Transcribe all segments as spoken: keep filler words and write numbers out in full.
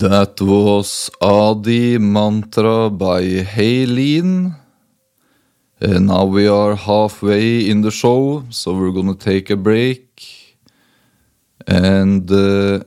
That was Adi Mantra by Haylene. Uh, now we are halfway in the show, so we're gonna take a break. And uh,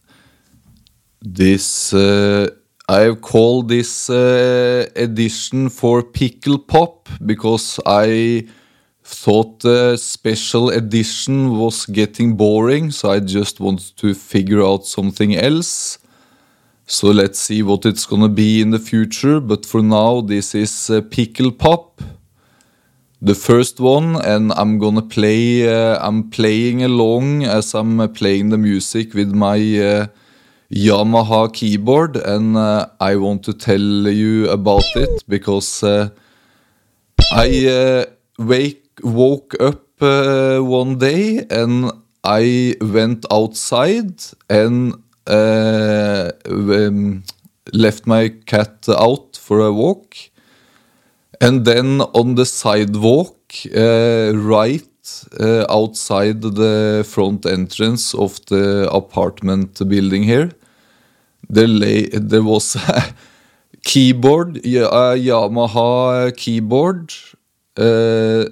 this, uh, I've called this uh, edition for Pickle Pop because I thought the special edition was getting boring, so I just wanted to figure out something else. So let's see what it's gonna be in the future, but for now this is uh, Pickle Pop, the first one, and I'm gonna play, uh, I'm playing along as I'm uh, playing the music with my uh, Yamaha keyboard, and uh, I want to tell you about it because uh, I uh, wake, woke up uh, one day and I went outside and Uh, um, left my cat out for a walk, and then on the sidewalk uh, right uh, outside the front entrance of the apartment building here, there, lay, there was a keyboard, a Yamaha keyboard. uh,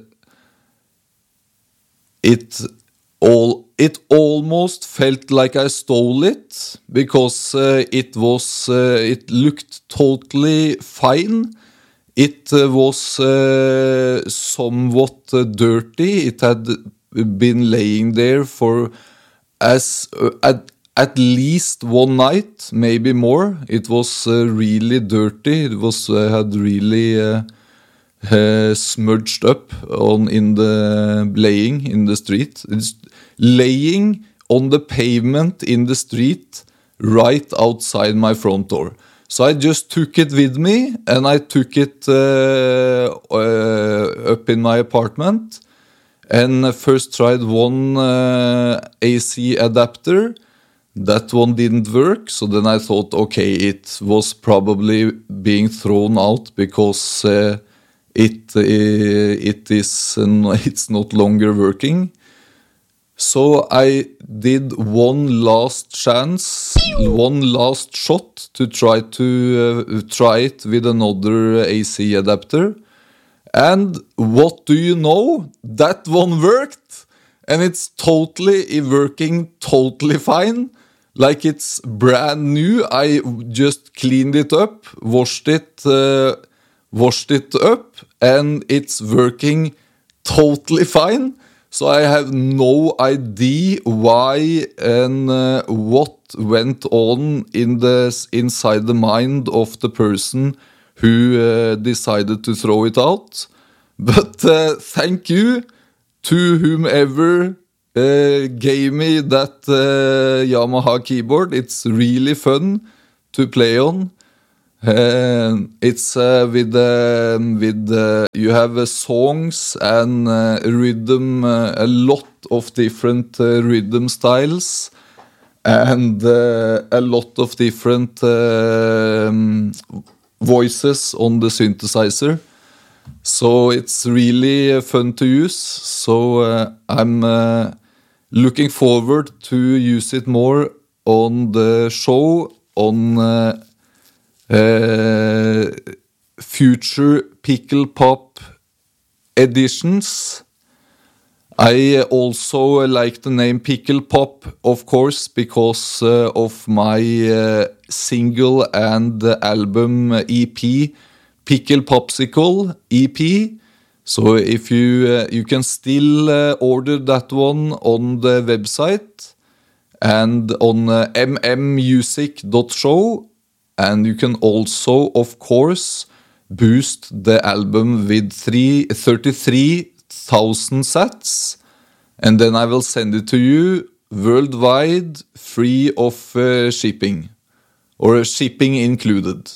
it all It almost felt like I stole it because uh, it was uh, it looked totally fine. It uh, was uh, somewhat uh, dirty. It had been laying there for as uh, at, at least one night, maybe more. It was uh, really dirty. It was uh, had really uh, uh, smudged up on in the laying in the street. It's laying on the pavement in the street right outside my front door. So I just took it with me and I took it uh, uh, up in my apartment and first tried one uh, A C adapter. That one didn't work, so then I thought, okay, it was probably being thrown out because uh, it, uh, it is, uh, it's not longer working. So I did one last chance, one last shot to try to uh, try it with another A C adapter. And what do you know? That one worked! And it's totally working totally fine. Like it's brand new. I just cleaned it up, washed it, uh, washed it up, and it's working totally fine. So I have no idea why and uh, what went on in the inside the mind of the person who uh, decided to throw it out. But uh, thank you to whomever uh, gave me that uh, Yamaha keyboard. It's really fun to play on. Uh, it's uh, with uh, with uh, you have uh, songs and uh, rhythm, uh, a lot of different uh, rhythm styles, and uh, a lot of different uh, um, voices on the synthesizer. So it's really uh, fun to use. So uh, I'm uh, looking forward to use it more on the show on. Uh, Uh, future Pickle Pop editions. I also like the name Pickle Pop, of course, because uh, of my uh, single and uh, album E P, Pickle Popsicle E P. So if you uh, you can still uh, order that one on the website and on uh, m m music dot show. And you can also, of course, boost the album with three, thirty-three thousand sats. And then I will send it to you worldwide, free of uh, shipping. Or shipping included.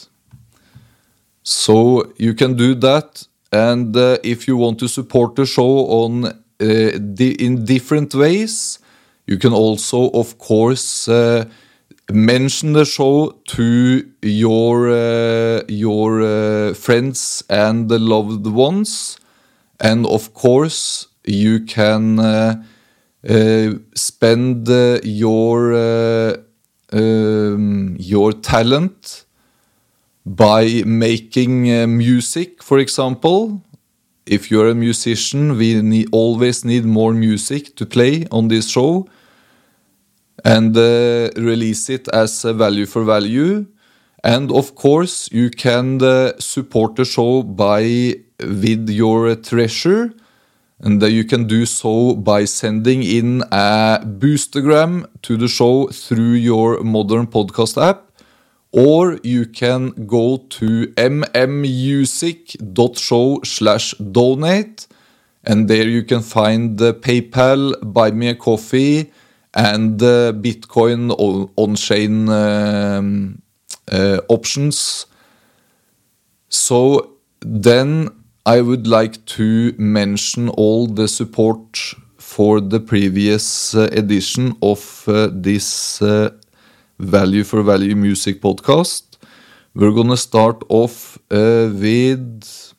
So you can do that. And uh, if you want to support the show on uh, di- in different ways, you can also, of course... Uh, mention the show to your uh, your uh, friends and the loved ones, and of course you can uh, uh, spend uh, your uh, um, your talent by making uh, music, for example. If you're a musician, we need, always need more music to play on this show and uh, release it as a value for value. And of course, you can uh, support the show by with your uh, treasure, and uh, you can do so by sending in a boostergram to the show through your modern podcast app, or you can go to mmmusic.show slash donate, and there you can find the PayPal, Buy Me a Coffee, and uh, Bitcoin on-chain um, uh, options. So then I would like to mention all the support for the previous uh, edition of uh, this uh, Value for Value Music podcast. We're gonna start off uh, with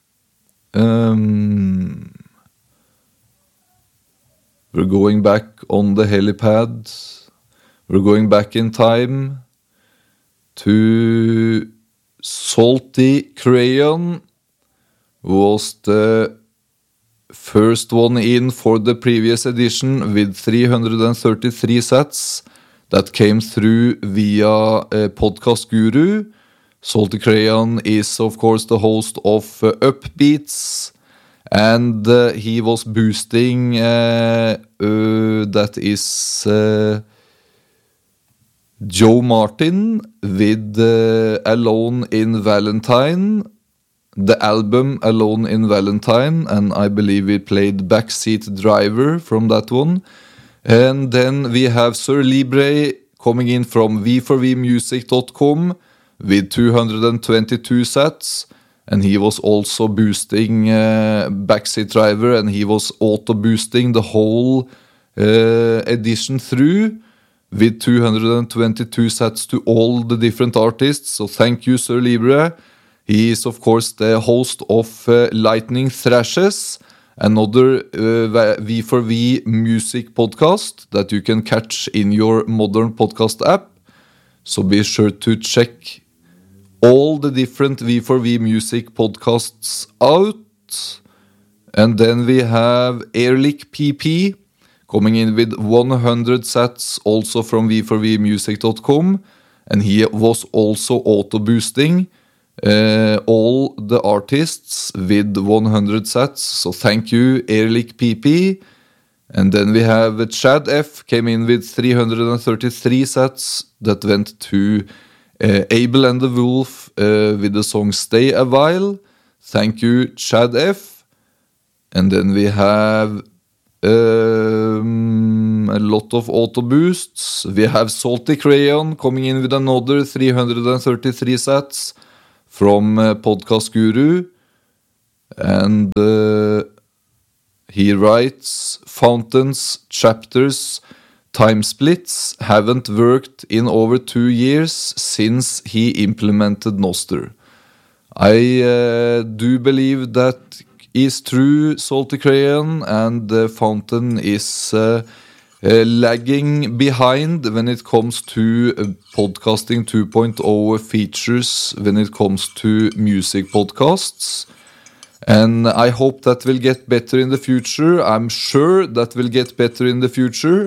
um, we're going back on the helipad. We're going back in time to Salty Crayon, who was the first one in for the previous edition with three hundred thirty-three sets that came through via uh, Podcast Guru. Salty Crayon is, of course, the host of uh, Upbeats, and uh, he was boosting uh, uh, that is uh, Joe Martin with uh, Alone in Valentine, the album Alone in Valentine, and I believe we played Backseat Driver from that one. And then we have Sir Libre coming in from v four v music dot com with two hundred twenty-two sets, and he was also boosting uh, Backseat Driver, and he was auto boosting the whole uh, edition through with two hundred twenty-two sets to all the different artists. So thank you, Sir Libre. He is, of course, the host of uh, Lightning Thrashes, another uh, v four v music podcast that you can catch in your modern podcast app. So be sure to check all the different v four v music podcasts out. And then we have Airlick P P coming in with one hundred sets, also from v four v music dot com. And he was also auto-boosting Uh, all the artists with one hundred sets, so thank you, Airlick P P. And then we have Chad F came in with three hundred thirty-three sets that went to uh, Abel and the Wolf uh, with the song Stay a While. Thank you, Chad F. And then we have um, a lot of auto boosts. We have Salty Crayon coming in with another three hundred thirty-three sets from uh, Podcast Guru, and uh, he writes, fountains, chapters, time splits haven't worked in over two years since he implemented Nostr. I uh, do believe that is true, Salty Crayon, and the fountain is uh, Uh, lagging behind when it comes to uh, podcasting two point oh features when it comes to music podcasts. And I hope that will get better in the future. I'm sure that will get better in the future.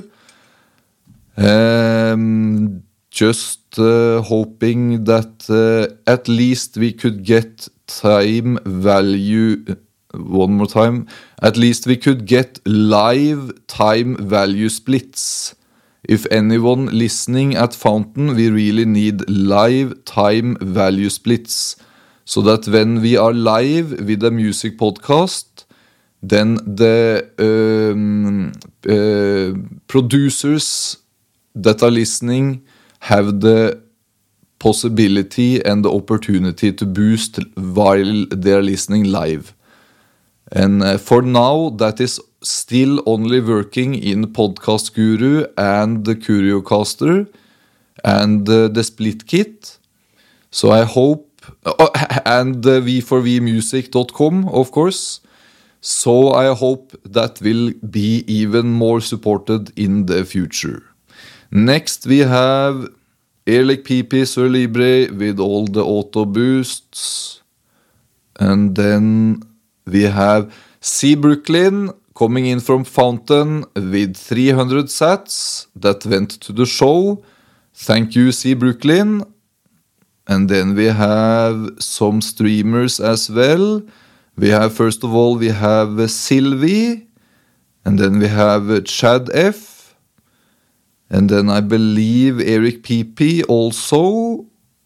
Um, just uh, hoping that uh, at least we could get time value... One more time. At least we could get live time value splits. If anyone listening at Fountain, we really need live time value splits. So that when we are live with a music podcast, then the um, uh, producers that are listening have the possibility and the opportunity to boost while they are listening live. And uh, for now, that is still only working in Podcast Guru and the Curiocaster and uh, the Split Kit. So I hope, uh, and uh, v four v music dot com, of course. So I hope that will be even more supported in the future. Next we have Erlich P P Sur Libre with all the auto boosts. And then we have C Brooklyn coming in from Fountain with three hundred sats that went to the show. Thank you, C Brooklyn. And then we have some streamers as well. We have, first of all, we have uh, Sylvie. And then we have uh, Chad F. And then I believe Eric P P also.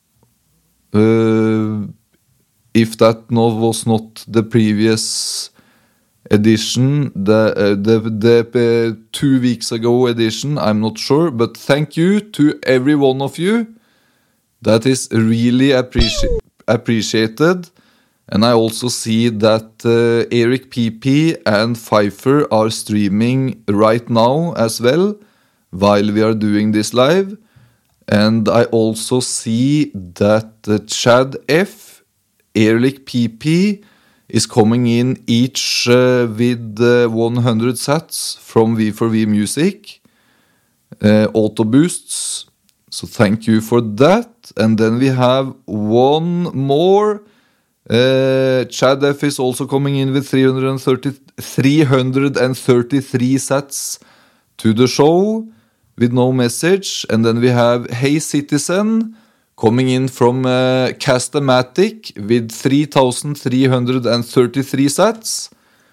Uh, if that no, was not the previous edition, the, uh, the, the uh, two weeks ago edition, I'm not sure. But thank you to every one of you. That is really appreci- appreciated. And I also see that uh, Eric P P and Pfeiffer are streaming right now as well, while we are doing this live. And I also see that uh, Chad F, Erlich P P, is coming in each uh, with uh, one hundred sats from V four V Music, uh, auto boosts. So thank you for that. And then we have one more. Uh, Chad F is also coming in with three hundred thirty, three hundred thirty-three sats to the show with no message. And then we have Hey Citizen coming in from uh, Castamatic with three thousand three hundred thirty-three sats.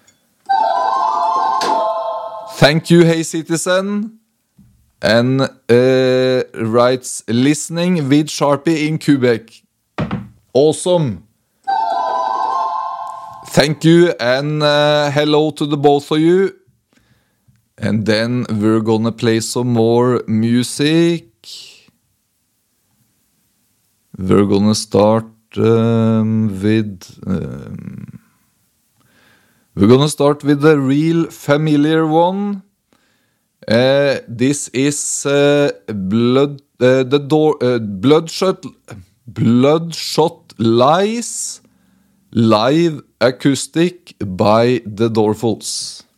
Thank you, Hey Citizen. And uh, writes, listening with Sharpie in Quebec. Awesome. Thank you, and uh, hello to the both of you. And then we're gonna play some more music. We're gonna start um, with... Um, we're gonna start with a real familiar one. Uh, this is uh, blood, uh, the door, uh, Bloodshot, Bloodshot Lies, live acoustic by the Doorfuls.